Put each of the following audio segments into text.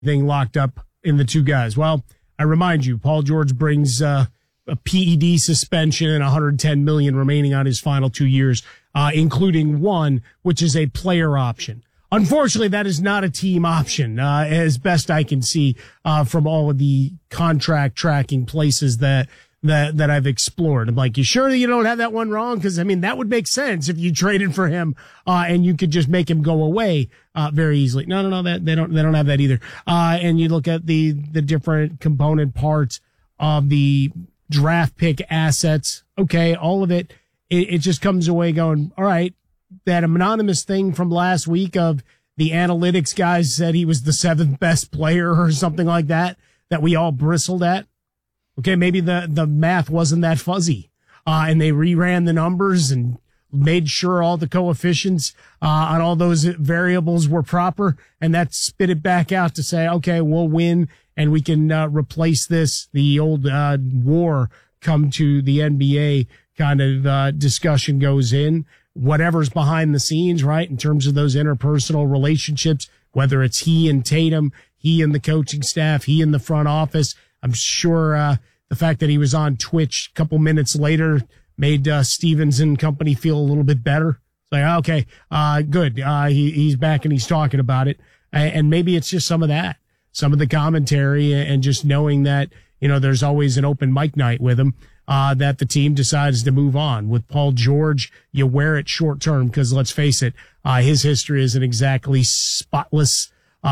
thing locked up in the two guys? Well, I remind you, Paul George brings a PED suspension and $110 million remaining on his final 2 years, including one, which is a player option. Unfortunately, that is not a team option, as best I can see, from all of the contract tracking places that I've explored. I'm like, you sure that you don't have that one wrong? Because, I mean, that would make sense if you traded for him, and you could just make him go away, very easily. No, they don't have that either. And you look at the different component parts of the draft pick assets. Okay, all of it just comes away going, all right, that anonymous thing from last week of the analytics guys said he was the 7th best player or something like that we all bristled at. Okay, maybe the math wasn't that fuzzy, and they reran the numbers and made sure all the coefficients on all those variables were proper, and that spit it back out to say, okay, we'll win, and we can replace this. The old war come to the NBA kind of discussion goes in. Whatever's behind the scenes, right, in terms of those interpersonal relationships, whether it's he and Tatum, he and the coaching staff, he and the front office. I'm sure the fact that he was on Twitch a couple minutes later made Stevens and company feel a little bit better. It's like, okay, good. He's back and he's talking about it. And maybe it's just some of that, some of the commentary and just knowing that, there's always an open mic night with him. That the team decides to move on. With Paul George, you wear it short term because let's face it, his history isn't exactly spotless.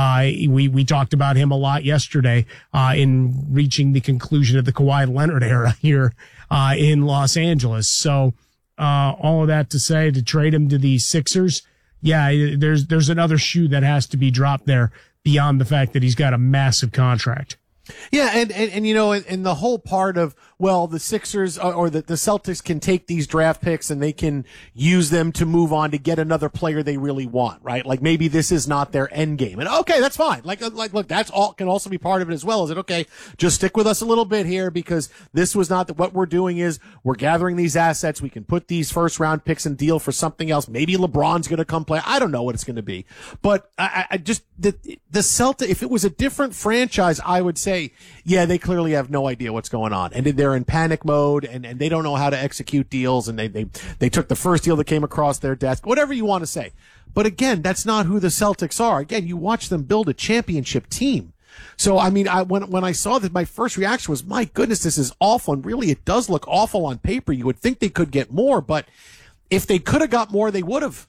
We talked about him a lot yesterday, in reaching the conclusion of the Kawhi Leonard era here, in Los Angeles. So, all of that to say, to trade him to the Sixers, yeah, there's another shoe that has to be dropped there beyond the fact that he's got a massive contract. Yeah, and the whole part of, well, the Sixers or the Celtics can take these draft picks and they can use them to move on to get another player they really want, right? Like maybe this is not their end game. And okay, that's fine. Like look, that's all can also be part of it as well. Is it okay? Just stick with us a little bit here because this was not what we're doing is we're gathering these assets. We can put these first round picks and deal for something else. Maybe LeBron's going to come play. I don't know what it's going to be, but I just, the Celtics, if it was a different franchise, I would say, yeah, they clearly have no idea what's going on. And they're in panic mode and they don't know how to execute deals. And they took the first deal that came across their desk, whatever you want to say. But again, that's not who the Celtics are. Again, you watch them build a championship team. So, I mean, when I saw that, my first reaction was, my goodness, this is awful. And really, it does look awful on paper. You would think they could get more, but if they could have got more, they would have.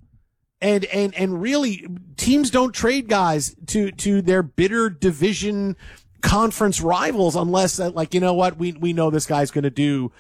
And really, teams don't trade guys to their bitter division conference rivals unless like, you know what, we know this guy's going to do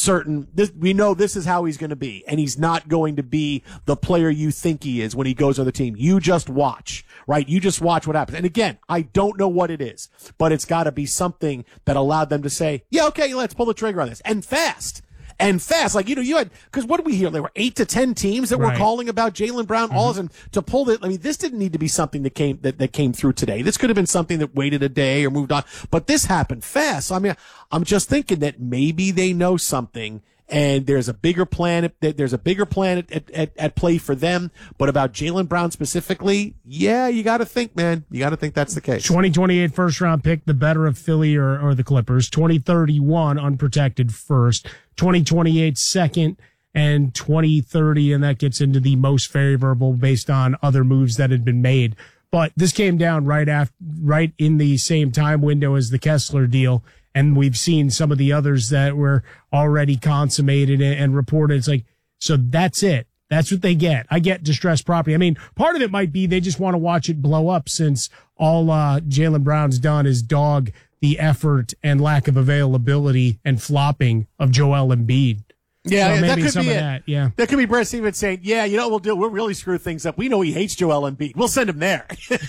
we know this is how he's going to be, and he's not going to be the player you think he is when he goes on the team. You just watch, right? You just watch what happens. And again, I don't know what it is, but it's got to be something that allowed them to say, yeah, okay, let's pull the trigger on this, and fast. Like, you had, because what did we hear? There were 8 to 10 teams that were calling about Jaylen Brown. Mm-hmm. All of them to pull it. I mean, this didn't need to be something that came through today. This could have been something that waited a day or moved on, but this happened fast. So, I mean, I'm just thinking that maybe they know something and there's a bigger plan. There's a bigger plan at play for them. But about Jaylen Brown specifically, yeah, you got to think, man. You got to think that's the case. 2028 first round pick, the better of Philly or the Clippers. 2031 unprotected first. 2028 second, and 2030, and that gets into the most favorable based on other moves that had been made. But this came down right in the same time window as the Kessler deal. And we've seen some of the others that were already consummated and reported. It's like, so that's it. That's what they get. I get distressed property. I mean, part of it might be they just want to watch it blow up since all Jaylen Brown's done is dog the effort and lack of availability and flopping of Joel Embiid. Yeah, so that could some be of it. That. Yeah, that could be Brett Stevens saying, "Yeah, you know what we'll do? We'll really screw things up. We know he hates Joel Embiid. We'll send him there."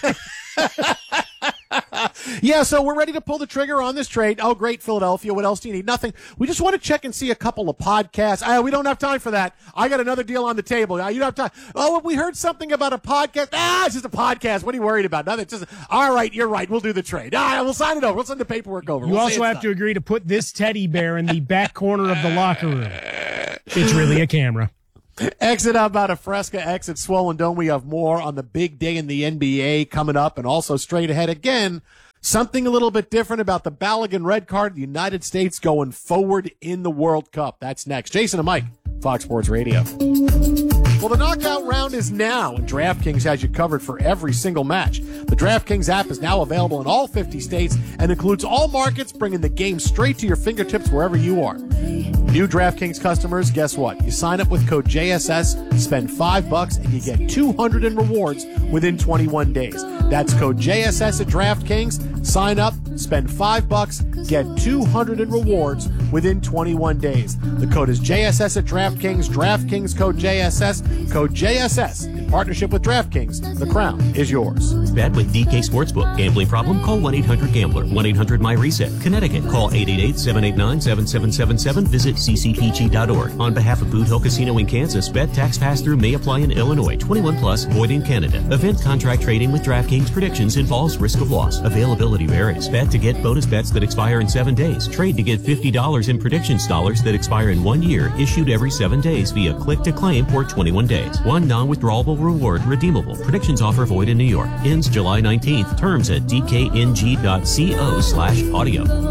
Yeah, so we're ready to pull the trigger on this trade. Oh, great, Philadelphia. What else do you need? Nothing. We just want to check and see a couple of podcasts. We don't have time for that. I got another deal on the table. You don't have time. Oh, we heard something about a podcast. It's just a podcast. What are you worried about? Nothing. Just, all right, you're right. We'll do the trade. We'll sign it over. We'll send the paperwork over. You also have to agree to put this teddy bear in the back corner of the locker room. It's really a camera. Exit out about a Fresca, exit Swollen Dome. We have more on the big day in the NBA coming up, and also straight ahead again, something a little bit different about the Balogun red card, the United States going forward in the World Cup. That's next. Jason and Mike, Fox Sports Radio. Well, the knockout round is now, and DraftKings has you covered for every single match. The DraftKings app is now available in all 50 states and includes all markets, bringing the game straight to your fingertips wherever you are. New DraftKings customers, guess what? You sign up with code JSS, spend $5, and you get 200 in rewards within 21 days. That's code JSS at DraftKings. Sign up, spend $5, get 200 in rewards within 21 days. The code is JSS at DraftKings. DraftKings code JSS. Code JSS in partnership with DraftKings. The crown is yours. Bet with DK Sportsbook. Gambling problem? Call 1-800-GAMBLER. 1-800-MY-RESET. Connecticut. Call 888-789-7777. Visit ccpg.org. On behalf of Boot Hill Casino in Kansas, bet tax pass-through may apply in Illinois. 21 plus, void in Canada. Event contract trading with DraftKings predictions involves risk of loss. Availability varies. Bet to get bonus bets that expire in 7 days. Trade to get $50 in predictions dollars that expire in 1 year, issued every 7 days via click to claim for 21 days. One non-withdrawable reward redeemable. Predictions offer void in New York. Ends July 19th. Terms at dkng.co/audio.